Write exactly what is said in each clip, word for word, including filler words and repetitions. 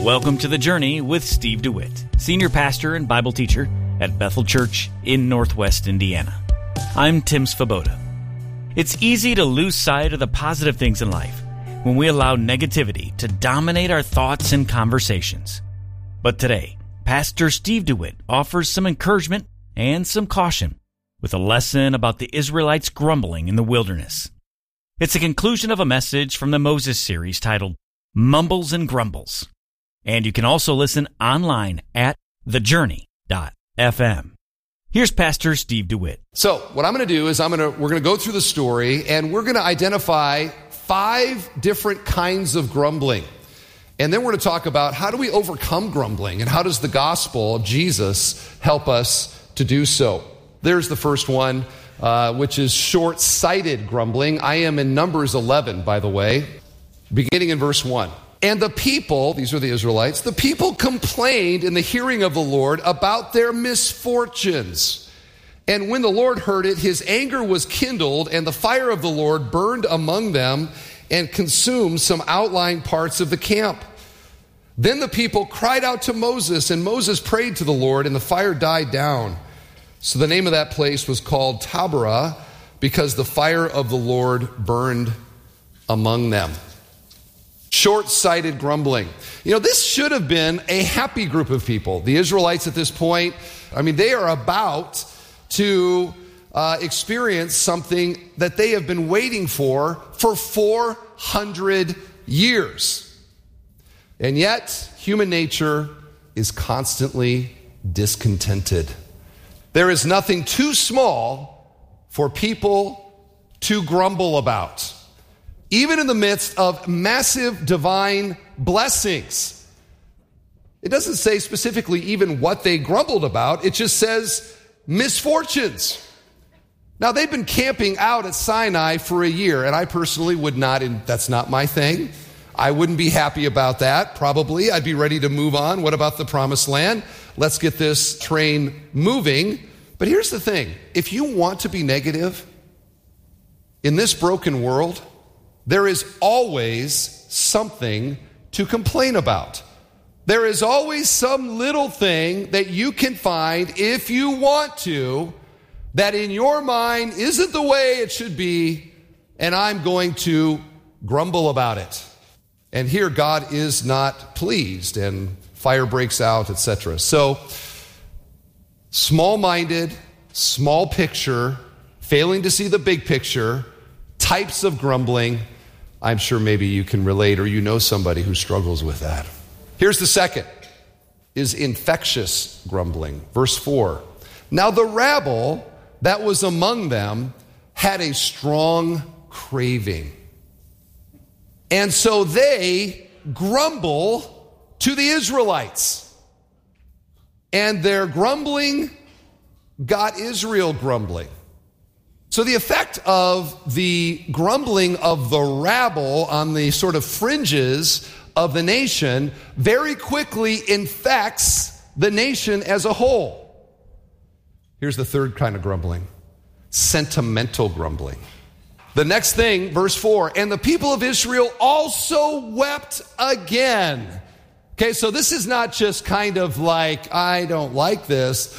Welcome to The Journey with Steve DeWitt, Senior Pastor and Bible Teacher at Bethel Church in Northwest Indiana. I'm Tim Svoboda. It's easy to lose sight of the positive things in life when we allow negativity to dominate our thoughts and conversations. But today, Pastor Steve DeWitt offers some encouragement and some caution with a lesson about the Israelites grumbling in the wilderness. It's a conclusion of a message from the Moses series titled Mumbles and Grumbles. And you can also listen online at the journey dot f m. Here's Pastor Steve DeWitt. So what I'm going to do is I'm going to we're going to go through the story, and we're going to identify five different kinds of grumbling. And then we're going to talk about how do we overcome grumbling, and how does the gospel of Jesus help us to do so. There's the first one, uh, which is short-sighted grumbling. I am in Numbers eleven, by the way, beginning in verse one. And the people, these are the Israelites, the people complained in the hearing of the Lord about their misfortunes. And when the Lord heard it, his anger was kindled, and the fire of the Lord burned among them and consumed some outlying parts of the camp. Then the people cried out to Moses, and Moses prayed to the Lord, and the fire died down. So the name of that place was called Taberah, because the fire of the Lord burned among them. Short-sighted grumbling. You know, this should have been a happy group of people. The Israelites at this point, I mean, they are about to uh, experience something that they have been waiting for for four hundred years. And yet, human nature is constantly discontented. There is nothing too small for people to grumble about, even in the midst of massive divine blessings. It doesn't say specifically even what they grumbled about. It just says misfortunes. Now, they've been camping out at Sinai for a year, and I personally would not, and that's not my thing. I wouldn't be happy about that, probably. I'd be ready to move on. What about the promised land? Let's get this train moving. But here's the thing. If you want to be negative in this broken world, there is always something to complain about. There is always some little thing that you can find, if you want to, that in your mind isn't the way it should be, and I'm going to grumble about it. And here God is not pleased, and fire breaks out, et cetera. So, small-minded, small picture, failing to see the big picture, types of grumbling. I'm sure maybe you can relate, or you know somebody who struggles with that. Here's the second, is infectious grumbling. Verse four. Now the rabble that was among them had a strong craving. And so they grumble to the Israelites. And their grumbling got Israel grumbling. So the effect of the grumbling of the rabble on the sort of fringes of the nation very quickly infects the nation as a whole. Here's the third kind of grumbling, sentimental grumbling. The next thing, verse four, and the people of Israel also wept again. Okay, so this is not just kind of like, I don't like this.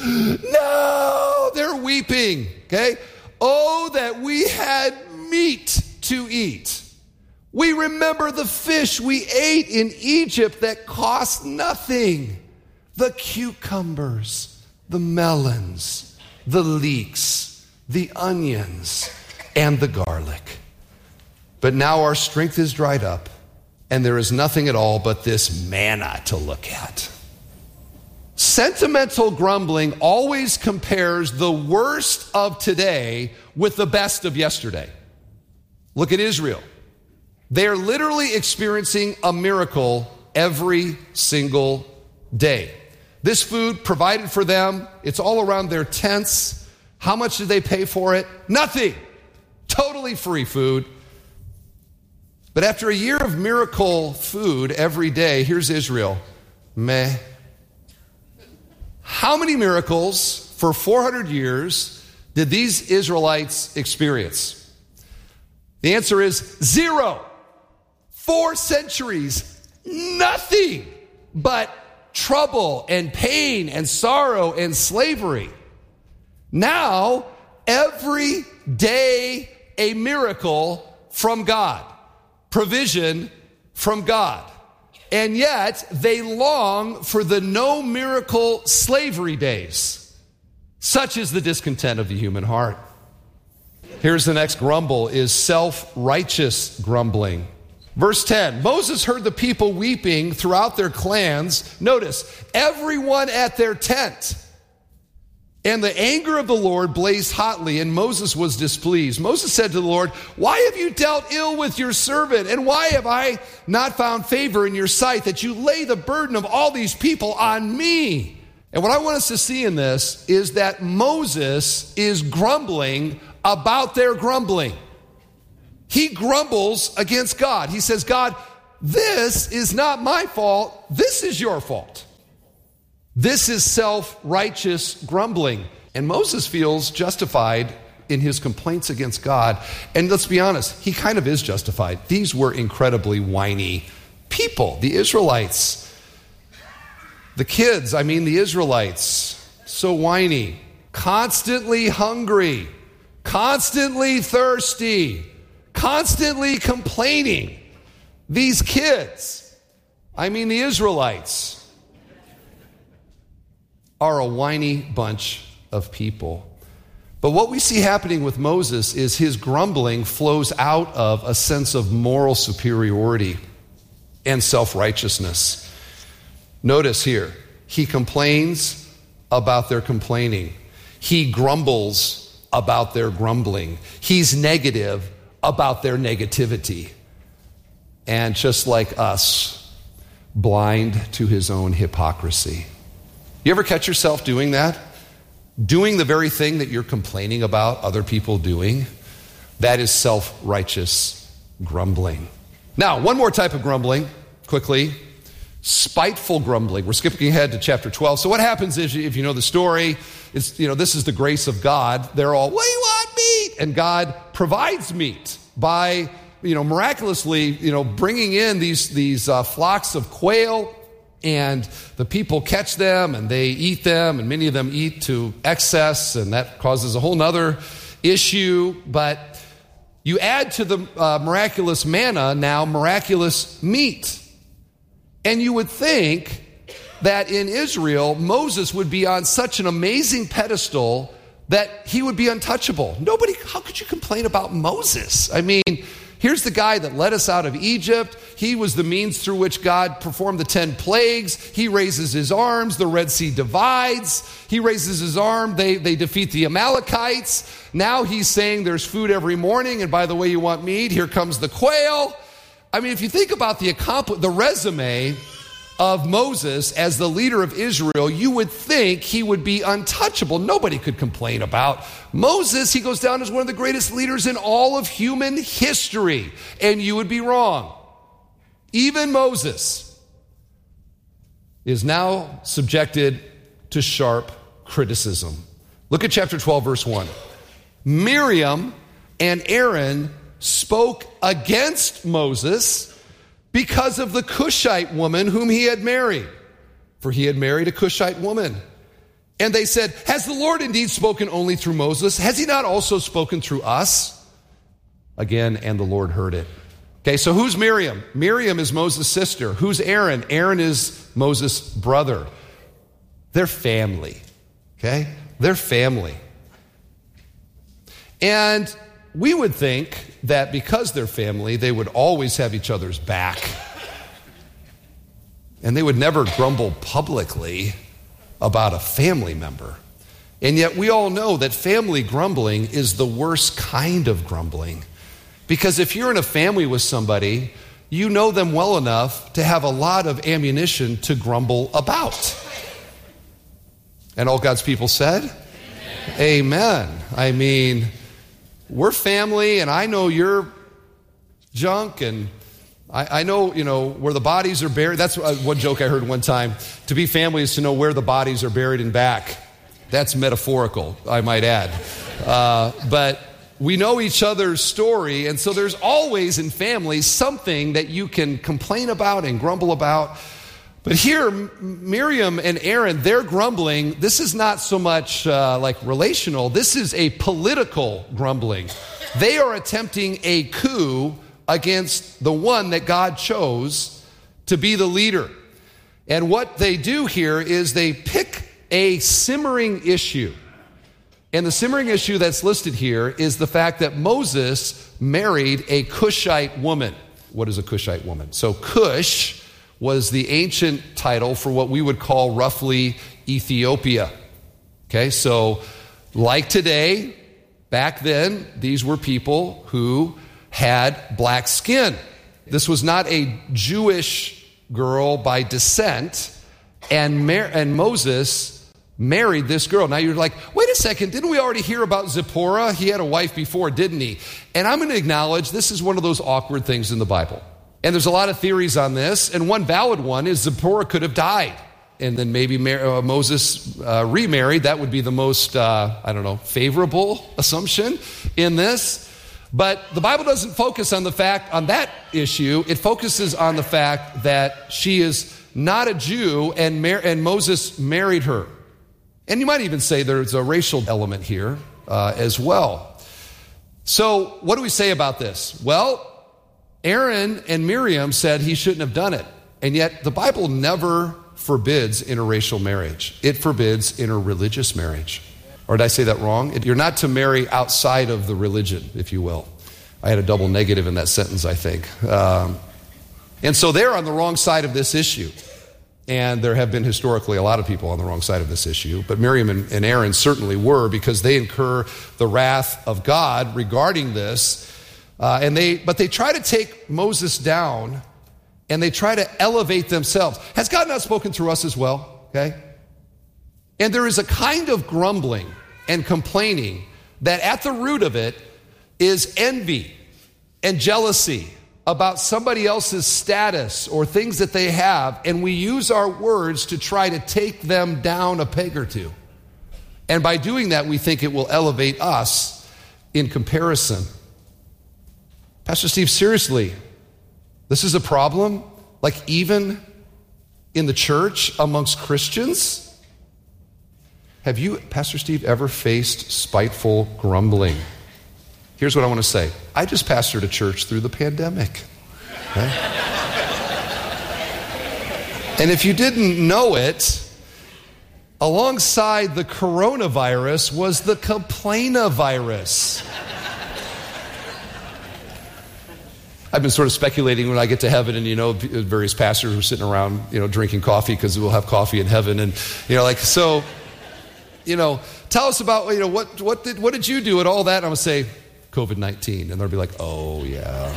No, they're weeping, okay? Oh, that we had meat to eat. We remember the fish we ate in Egypt that cost nothing. The cucumbers, the melons, the leeks, the onions, and the garlic. But now our strength is dried up, and there is nothing at all but this manna to look at. Sentimental grumbling always compares the worst of today with the best of yesterday. Look at Israel. They are literally experiencing a miracle every single day. This food provided for them, it's all around their tents. How much did they pay for it? Nothing. Totally free food. But after a year of miracle food every day, here's Israel. Meh. How many miracles for four hundred years did these Israelites experience? The answer is zero. Four centuries, nothing. but trouble and pain and sorrow and slavery. Now, every day a miracle from God, provision from God. And yet they long for the no miracle slavery days. Such is the discontent of the human heart. Here's the next grumble, is self-righteous grumbling. Verse ten, Moses heard the people weeping throughout their clans. Notice, everyone at their tent. And the anger of the Lord blazed hotly, and Moses was displeased. Moses said to the Lord, why have you dealt ill with your servant? And why have I not found favor in your sight that you lay the burden of all these people on me? And what I want us to see in this is that Moses is grumbling about their grumbling. He grumbles against God. He says, God, this is not my fault. This is your fault. This is self-righteous grumbling. And Moses feels justified in his complaints against God. And let's be honest, he kind of is justified. These were incredibly whiny people, the Israelites. The kids, I mean the Israelites, so whiny, constantly hungry, constantly thirsty, constantly complaining. These kids, I mean the Israelites, are a whiny bunch of people. But what we see happening with Moses is his grumbling flows out of a sense of moral superiority and self-righteousness. Notice here, he complains about their complaining. He grumbles about their grumbling. He's negative about their negativity. And just like us, blind to his own hypocrisy. You ever catch yourself doing that? Doing the very thing that you're complaining about other people doing? That is self-righteous grumbling. Now, one more type of grumbling, quickly. Spiteful grumbling. We're skipping ahead to chapter twelve. So what happens is, if you know the story, it's, you know, this is the grace of God. They're all, what do you want, meat? And God provides meat by, you know, miraculously, you know, bringing in these, these uh, flocks of quail. And the people catch them and they eat them, and many of them eat to excess, and that causes a whole nother issue. But you add to the uh, miraculous manna now miraculous meat. And you would think that in Israel, Moses would be on such an amazing pedestal that he would be untouchable. Nobody, how could you complain about Moses? I mean, here's the guy that led us out of Egypt. He was the means through which God performed the ten plagues. He raises his arms, the Red Sea divides. He raises his arm, they, they defeat the Amalekites. Now he's saying there's food every morning, and by the way, you want meat, here comes the quail. I mean, if you think about the accompli- the resume of Moses as the leader of Israel, you would think he would be untouchable. Nobody could complain about Moses. He goes down as one of the greatest leaders in all of human history. And you would be wrong. Even Moses is now subjected to sharp criticism. Look at chapter twelve, verse one. Miriam and Aaron spoke against Moses because of the Cushite woman whom he had married. For he had married a Cushite woman. And they said, has the Lord indeed spoken only through Moses? Has he not also spoken through us? Again, and the Lord heard it. Okay, so who's Miriam? Miriam is Moses' sister. Who's Aaron? Aaron is Moses' brother. They're family. Okay? They're family. And we would think that because they're family, they would always have each other's back. And they would never grumble publicly about a family member. And yet we all know that family grumbling is the worst kind of grumbling. Because if you're in a family with somebody, you know them well enough to have a lot of ammunition to grumble about. And all God's people said? Amen. Amen. I mean, we're family, and I know you're junk, and I, I know, you know, where the bodies are buried. That's one joke I heard one time. To be family is to know where the bodies are buried and back. That's metaphorical, I might add. Uh, but we know each other's story, and so there's always in families something that you can complain about and grumble about. But here, Miriam and Aaron, they're grumbling. This is not so much uh, like relational. This is a political grumbling. They are attempting a coup against the one that God chose to be the leader. And what they do here is they pick a simmering issue. And the simmering issue that's listed here is the fact that Moses married a Cushite woman. What is a Cushite woman? So Cush was the ancient title for what we would call roughly Ethiopia. Okay, so like today, back then, these were people who had black skin. This was not a Jewish girl by descent, and, Mar- and Moses married this girl. Now you're like, wait a second, didn't we already hear about Zipporah? He had a wife before, didn't he? And I'm going to acknowledge this is one of those awkward things in the Bible. And there's a lot of theories on this, and one valid one is Zipporah could have died. And then maybe Mar- uh, Moses uh, remarried. That would be the most, uh, I don't know, favorable assumption in this. But the Bible doesn't focus on the fact, on that issue. It focuses on the fact that she is not a Jew, and, Mar- and Moses married her. And you might even say there's a racial element here uh, as well. So what do we say about this? Well, Aaron and Miriam said he shouldn't have done it. And yet the Bible never forbids interracial marriage. It forbids interreligious marriage. Or did I say that wrong? You're not to marry outside of the religion, if you will. I had a double negative in that sentence, I think. Um, and so they're on the wrong side of this issue. And there have been historically a lot of people on the wrong side of this issue. But Miriam and, and Aaron certainly were, because they incur the wrath of God regarding this. Uh, and they, but they try to take Moses down, and they try to elevate themselves. Has God not spoken through us as well? Okay? And there is a kind of grumbling and complaining that at the root of it is envy and jealousy about somebody else's status or things that they have, and we use our words to try to take them down a peg or two. And by doing that, we think it will elevate us in comparison. Pastor Steve, seriously, this is a problem? Like even in the church amongst Christians? Have you, Pastor Steve, ever faced spiteful grumbling? Here's what I want to say. I just pastored a church through the pandemic. Okay? And if you didn't know it, alongside the coronavirus was the complainavirus. I've been sort of speculating when I get to heaven, and you know, various pastors were sitting around, you know, drinking coffee because we'll have coffee in heaven, and you know, like so, you know, tell us about, you know, what what did what did you do at all that? And I'm gonna say covid nineteen, and they'll be like, oh yeah.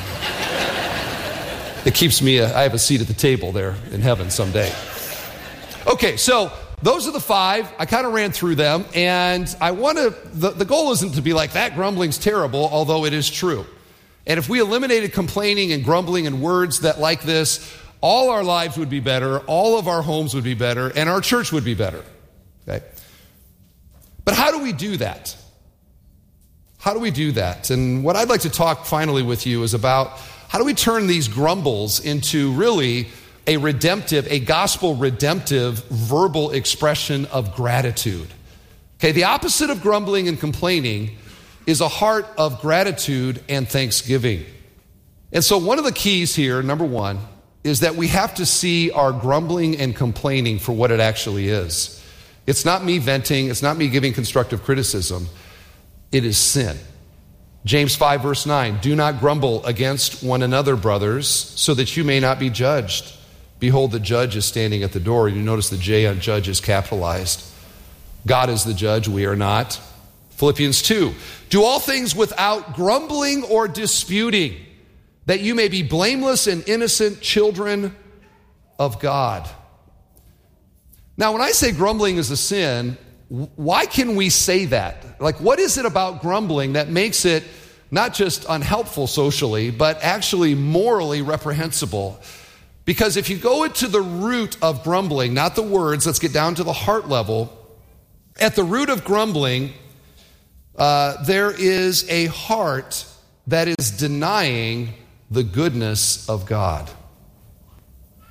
It keeps me. A, I have a seat at the table there in heaven someday. Okay, so those are the five. I kind of ran through them, and I want to. The, the goal isn't to be like that. Grumbling's terrible, although it is true. And if we eliminated complaining and grumbling and words that like this, all our lives would be better, all of our homes would be better, and our church would be better. Okay? But how do we do that? How do we do that? And what I'd like to talk finally with you is about how do we turn these grumbles into really a redemptive, a gospel redemptive verbal expression of gratitude. Okay, the opposite of grumbling and complaining is a heart of gratitude and thanksgiving. And so one of the keys here, number one, is that we have to see our grumbling and complaining for what it actually is. It's not me venting, it's not me giving constructive criticism. It is sin. James five verse nine, do not grumble against one another, brothers, so that you may not be judged. Behold, the judge is standing at the door. You notice the J on judge is capitalized. God is the judge, we are not. Philippians two, do all things without grumbling or disputing, that you may be blameless and innocent children of God. Now, when I say grumbling is a sin, why can we say that? Like, what is it about grumbling that makes it not just unhelpful socially, but actually morally reprehensible? Because if you go into the root of grumbling, not the words, let's get down to the heart level. At the root of grumbling, uh, there is a heart that is denying the goodness of God.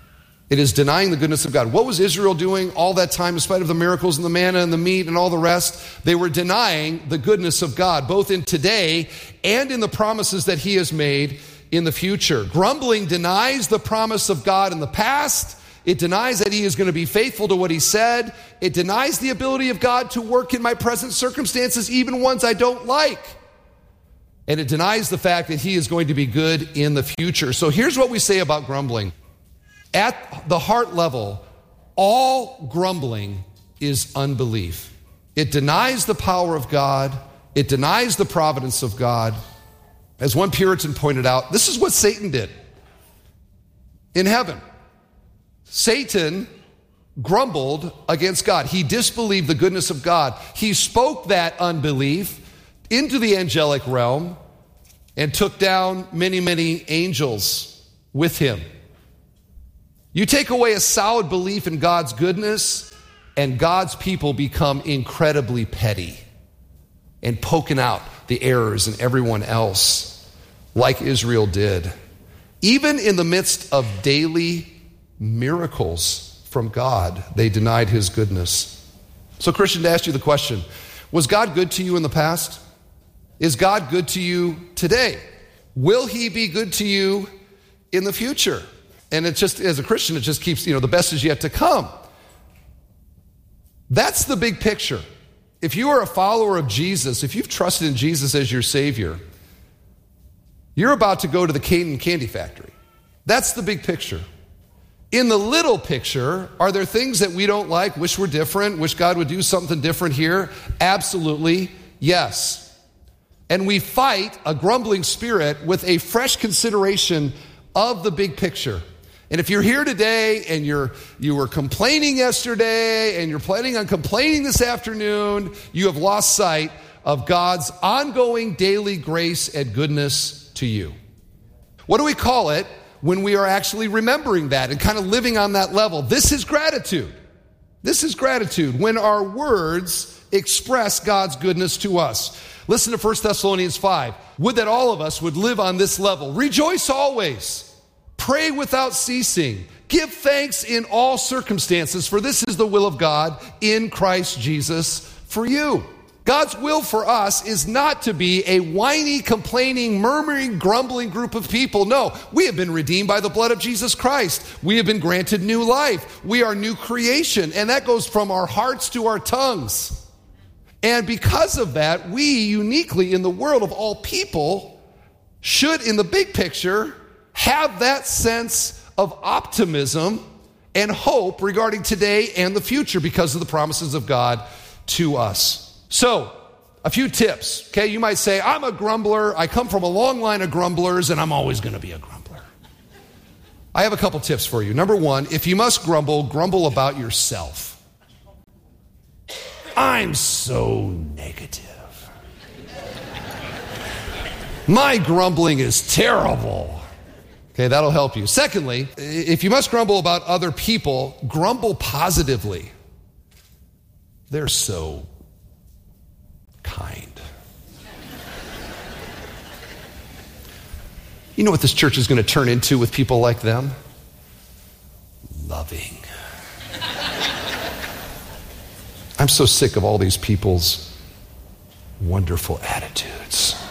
It is denying the goodness of God. What was Israel doing all that time, in spite of the miracles and the manna and the meat and all the rest? They were denying the goodness of God, both in today and in the promises that he has made in the future. Grumbling denies the promise of God in the past. It denies that he is going to be faithful to what he said. It denies the ability of God to work in my present circumstances, even ones I don't like. And it denies the fact that he is going to be good in the future. So here's what we say about grumbling. At the heart level, all grumbling is unbelief. It denies the power of God. It denies the providence of God. As one Puritan pointed out, this is what Satan did in heaven. Satan grumbled against God. He disbelieved the goodness of God. He spoke that unbelief into the angelic realm and took down many, many angels with him. You take away a solid belief in God's goodness, and God's people become incredibly petty and poking out the errors in everyone else, like Israel did. Even in the midst of daily miracles from God, they denied his goodness. So, Christian, to ask you the question, was God good to you in the past? Is God good to you today? Will he be good to you in the future? And it just, as a Christian, it just keeps, you know, the best is yet to come. That's the big picture. If you are a follower of Jesus, if you've trusted in Jesus as your Savior, you're about to go to the Canaan Candy Factory. That's the big picture. In the little picture, are there things that we don't like, wish were different, wish God would do something different here? Absolutely, yes. And we fight a grumbling spirit with a fresh consideration of the big picture. And if you're here today and you're you were complaining yesterday and you're planning on complaining this afternoon, you have lost sight of God's ongoing daily grace and goodness to you. What do we call it when we are actually remembering that and kind of living on that level? This is gratitude. This is gratitude when our words express God's goodness to us. Listen to First Thessalonians five. Would that all of us would live on this level. Rejoice always. Pray without ceasing. Give thanks in all circumstances, for this is the will of God in Christ Jesus for you. God's will for us is not to be a whiny, complaining, murmuring, grumbling group of people. No, we have been redeemed by the blood of Jesus Christ. We have been granted new life. We are new creation, and that goes from our hearts to our tongues. And because of that, we uniquely in the world of all people should, in the big picture, have that sense of optimism and hope regarding today and the future because of the promises of God to us. So, a few tips. Okay, you might say, I'm a grumbler. I come from a long line of grumblers, and I'm always going to be a grumbler. I have a couple tips for you. Number one, if you must grumble, grumble about yourself. I'm so negative. My grumbling is terrible. Okay, that'll help you. Secondly, if you must grumble about other people, grumble positively. They're so kind. You know what this church is going to turn into with people like them? Loving. I'm so sick of all these people's wonderful attitudes.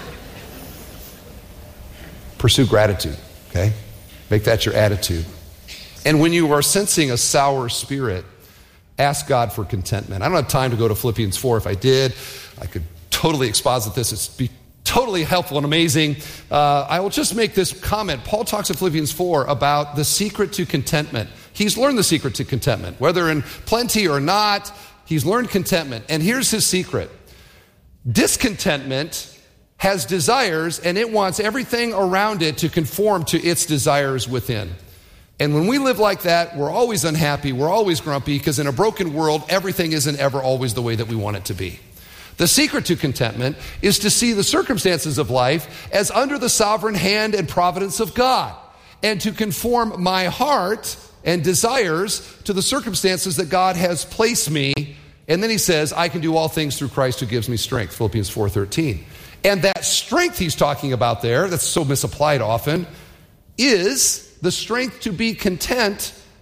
Pursue gratitude. Okay? Make that your attitude. And when you are sensing a sour spirit, ask God for contentment. I don't have time to go to Philippians four. If I did, I could totally exposit this. It's be totally helpful and amazing. Uh, I will just make this comment. Paul talks in Philippians four about the secret to contentment. He's learned the secret to contentment. Whether in plenty or not, he's learned contentment. And here's his secret. Discontentment has desires, and it wants everything around it to conform to its desires within. And when we live like that, we're always unhappy, we're always grumpy, because in a broken world, everything isn't ever always the way that we want it to be. The secret to contentment is to see the circumstances of life as under the sovereign hand and providence of God, and to conform my heart and desires to the circumstances that God has placed me. And then he says, I can do all things through Christ who gives me strength, Philippians four thirteen. And that strength he's talking about there, that's so misapplied often, is the strength to be content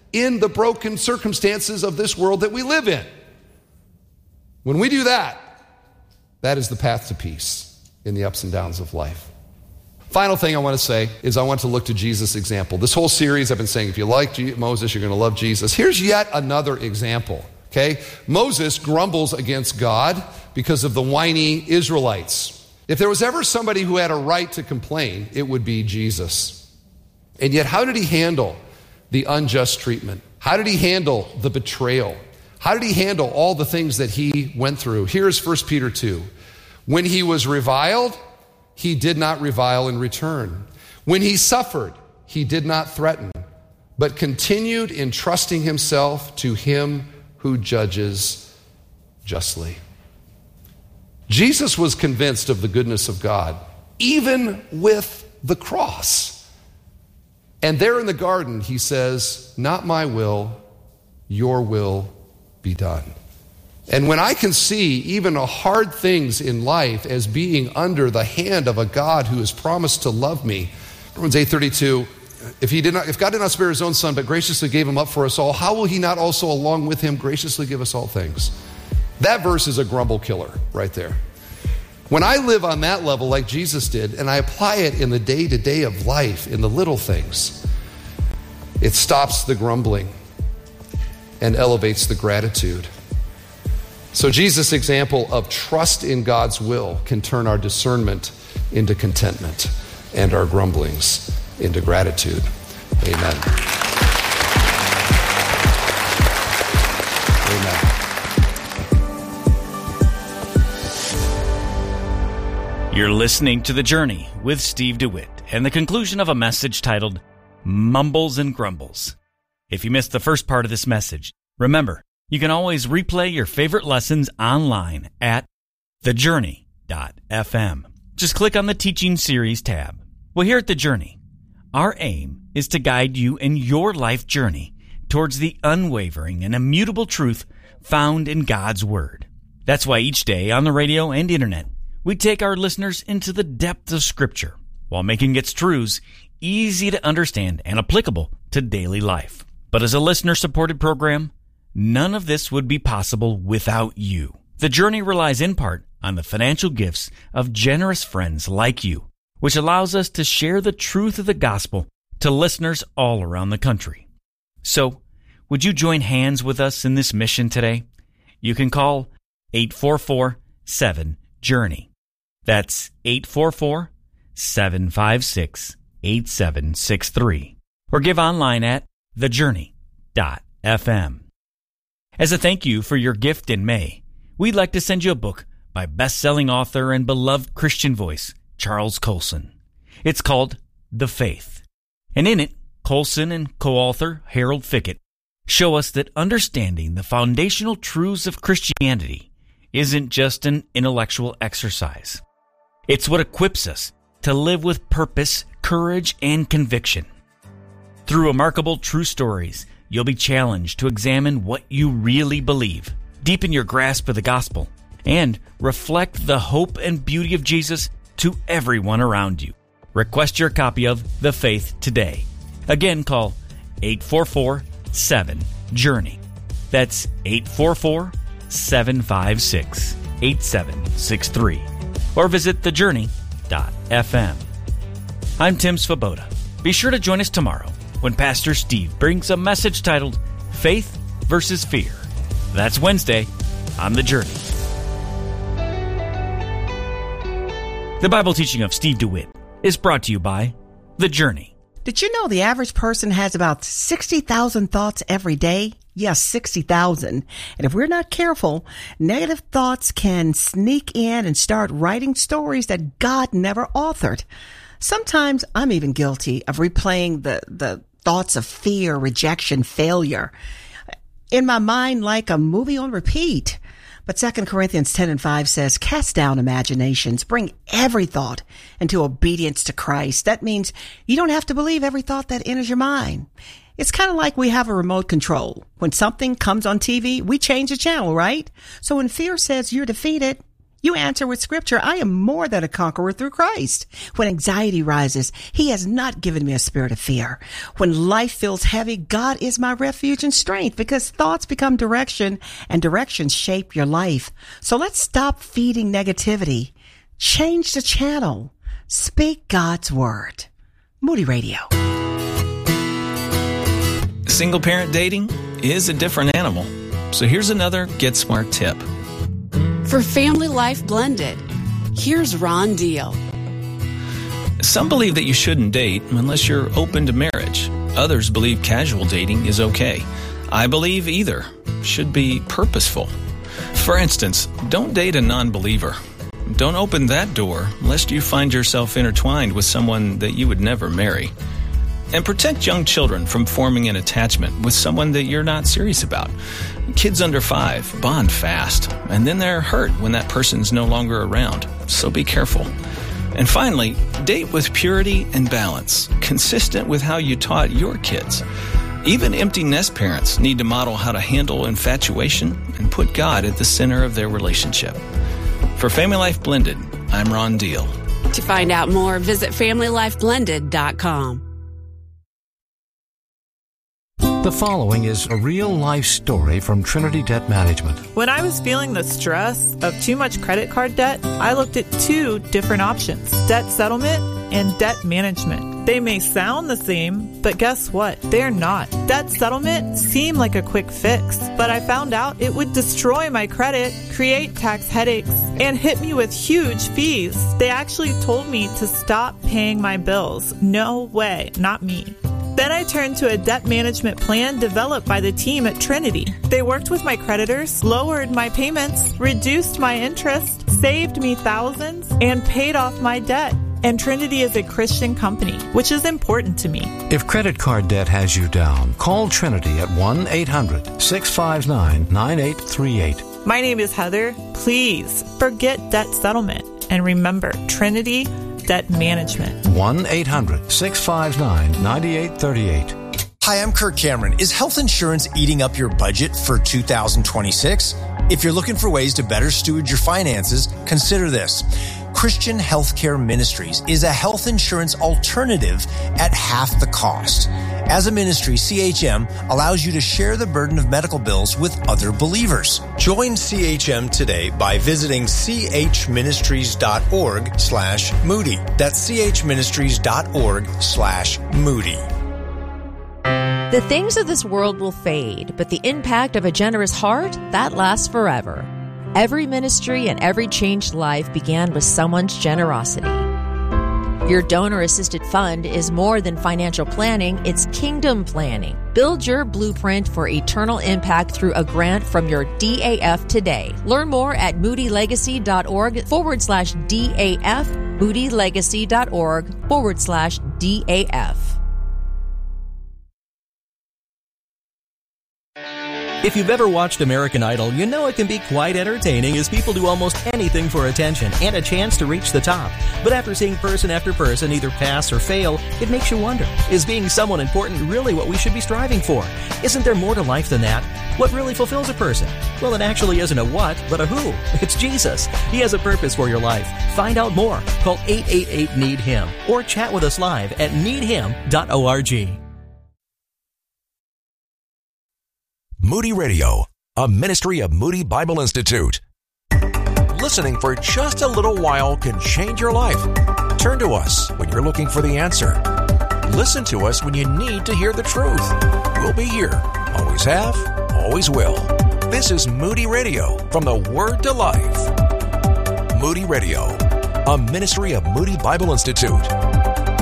in the broken circumstances of this world that we live in. When we do that, that is the path to peace in the ups and downs of life. Final thing I want to say is I want to look to Jesus' example. This whole series I've been saying, if you like G- Moses, you're going to love Jesus. Here's yet another example, okay? Moses grumbles against God because of the whiny Israelites. If there was ever somebody who had a right to complain, it would be Jesus. And yet, how did he handle the unjust treatment? How did he handle the betrayal? How did he handle all the things that he went through? Here's First Peter two. When he was reviled, he did not revile in return. When he suffered, he did not threaten, but continued entrusting himself to him who judges justly. Jesus was convinced of the goodness of God, even with the cross. And there in the garden, he says, not my will, your will be done. And when I can see even hard things in life as being under the hand of a God who has promised to love me, Romans eight thirty-two, if he did not, if God did not spare his own son, but graciously gave him up for us all, how will he not also along with him graciously give us all things? That verse is a grumble killer right there. When I live on that level like Jesus did, and I apply it in the day-to-day of life, in the little things, it stops the grumbling and elevates the gratitude. So Jesus' example of trust in God's will can turn our discernment into contentment and our grumblings into gratitude. Amen. Amen. You're listening to The Journey with Steve DeWitt and the conclusion of a message titled Mumbles and Grumbles. If you missed the first part of this message, remember, you can always replay your favorite lessons online at the journey dot f m. Just click on the Teaching Series tab. Well, here at The Journey, our aim is to guide you in your life journey towards the unwavering and immutable truth found in God's Word. That's why each day on the radio and internet, we take our listeners into the depth of Scripture while making its truths easy to understand and applicable to daily life. But as a listener-supported program, none of this would be possible without you. The Journey relies in part on the financial gifts of generous friends like you, which allows us to share the truth of the gospel to listeners all around the country. So, would you join hands with us in this mission today? You can call eight four four, seven, JOURNEY. That's eight four four, seven five six, eight seven six three. Or give online at the journey dot f m. As a thank you for your gift in May, we'd like to send you a book by best-selling author and beloved Christian voice, Charles Colson. It's called The Faith. And in it, Colson and co-author Harold Fickett show us that understanding the foundational truths of Christianity isn't just an intellectual exercise. It's what equips us to live with purpose, courage, and conviction. Through remarkable true stories, you'll be challenged to examine what you really believe, deepen your grasp of the gospel, and reflect the hope and beauty of Jesus to everyone around you. Request your copy of The Faith today. Again, call eight four four, seven, JOURNEY. That's eight four four, seven five six, eight seven six three. Or visit the journey dot f m. I'm Tim Svoboda. Be sure to join us tomorrow when Pastor Steve brings a message titled Faith versus Fear. That's Wednesday on The Journey. The Bible teaching of Steve DeWitt is brought to you by The Journey. Did you know the average person has about sixty thousand thoughts every day? Yes, sixty thousand. And if we're not careful, negative thoughts can sneak in and start writing stories that God never authored. Sometimes I'm even guilty of replaying the, the thoughts of fear, rejection, failure in my mind like a movie on repeat. But Second Corinthians ten and five says, cast down imaginations, bring every thought into obedience to Christ. That means you don't have to believe every thought that enters your mind. It's kind of like we have a remote control. When something comes on T V, we change the channel, right? So when fear says you're defeated, You answer with scripture, I am more than a conqueror through Christ. When anxiety rises, he has not given me a spirit of fear. When life feels heavy, God is my refuge and strength, because thoughts become direction and directions shape your life. So let's stop feeding negativity. Change the channel. Speak God's word. Moody Radio. Single parent dating is a different animal. So here's another Get Smart tip. For Family Life Blended, here's Ron Deal. Some believe that you shouldn't date unless you're open to marriage. Others believe casual dating is okay. I believe either should be purposeful. For instance, don't date a non-believer. Don't open that door lest you find yourself intertwined with someone that you would never marry. And protect young children from forming an attachment with someone that you're not serious about. Kids under five bond fast, and then they're hurt when that person's no longer around. So be careful. And finally, date with purity and balance, consistent with how you taught your kids. Even empty nest parents need to model how to handle infatuation and put God at the center of their relationship. For Family Life Blended, I'm Ron Deal. To find out more, visit family life blended dot com. The following is a real-life story from Trinity Debt Management. When I was feeling the stress of too much credit card debt, I looked at two different options, debt settlement and debt management. They may sound the same, but guess what? They're not. Debt settlement seemed like a quick fix, but I found out it would destroy my credit, create tax headaches, and hit me with huge fees. They actually told me to stop paying my bills. No way, not me. Then I turned to a debt management plan developed by the team at Trinity. They worked with my creditors, lowered my payments, reduced my interest, saved me thousands, and paid off my debt. And Trinity is a Christian company, which is important to me. If credit card debt has you down, call Trinity at one eight hundred six five nine nine eight three eight. My name is Heather. Please forget debt settlement and remember Trinity Debt Management. one eight hundred six five nine nine eight three eight. Hi, I'm Kirk Cameron. Is health insurance eating up your budget for two thousand twenty-six? If you're looking for ways to better steward your finances, consider this. Christian Healthcare Ministries is a health insurance alternative at half the cost. As a ministry, C H M allows you to share the burden of medical bills with other believers. Join C H M today by visiting chministries.org slash Moody. That's chministries.org slash Moody. The things of this world will fade, but the impact of a generous heart, that lasts forever. Every ministry and every changed life began with someone's generosity. Your donor-assisted fund is more than financial planning, it's kingdom planning. Build your blueprint for eternal impact through a grant from your D A F today. Learn more at moodylegacy.org forward slash DAF, moodylegacy.org forward slash DAF. If you've ever watched American Idol, you know it can be quite entertaining as people do almost anything for attention and a chance to reach the top. But after seeing person after person either pass or fail, it makes you wonder, is being someone important really what we should be striving for? Isn't there more to life than that? What really fulfills a person? Well, it actually isn't a what, but a who. It's Jesus. He has a purpose for your life. Find out more. Call eight eight eight, need him or chat with us live at need him dot org. Moody Radio, a ministry of Moody Bible Institute. Listening for just a little while can change your life. Turn to us when you're looking for the answer. Listen to us when you need to hear the truth. We'll be here. Always have, always will. This is Moody Radio, from the Word to Life. Moody Radio, a ministry of Moody Bible Institute.